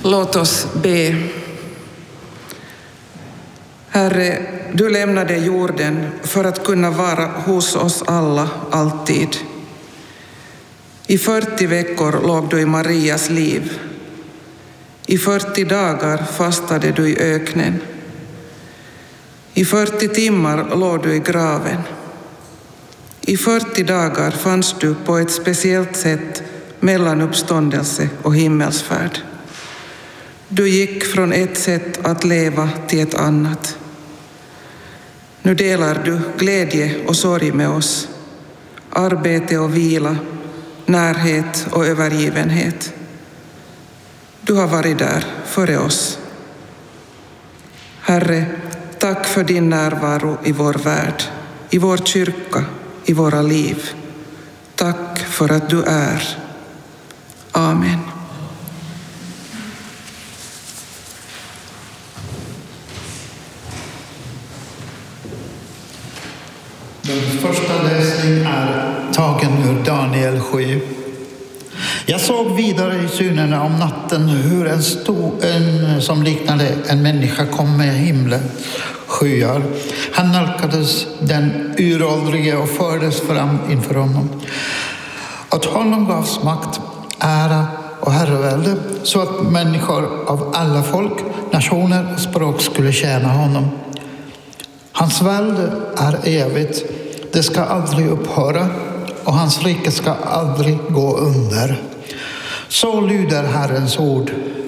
Låt oss be. Herre, du lämnade jorden för att kunna vara hos oss alla alltid. I 40 veckor låg du i Marias liv. I 40 dagar fastade du i öknen. I 40 timmar låg du i graven. I 40 dagar fanns du på ett speciellt sätt mellan uppståndelse och himmelsfärd. Du gick från ett sätt att leva till ett annat. Nu delar du glädje och sorg med oss, arbete och vila, närhet och övergivenhet. Du har varit där före oss. Herre, tack för din närvaro i vår värld, i vår kyrka, i våra liv. Tack för att du är. Amen. Den första läsningen är tagen ur Daniel 7. Jag såg vidare i synerna om natten hur en som liknade en människa kom med himlen skyar. Han nalkades den uråldrige och fördes fram inför honom. Åt honom gavs makt, ära och herravälde så att människor av alla folk, nationer och språk skulle tjäna honom. Hans välde är evigt, det ska aldrig upphöra och hans rike ska aldrig gå under. Så lyder Herrens ord.